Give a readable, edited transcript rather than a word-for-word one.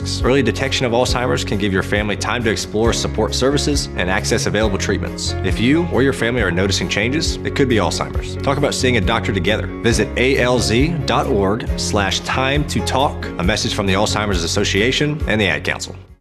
risks. Early detection of Alzheimer's can give your family time to explore support services and access available treatments. If you or your family are noticing changes, it could be Alzheimer's. Talk about seeing a doctor together. Visit alz.org/time to talk. A message from the Alzheimer's Association and the Ad Council.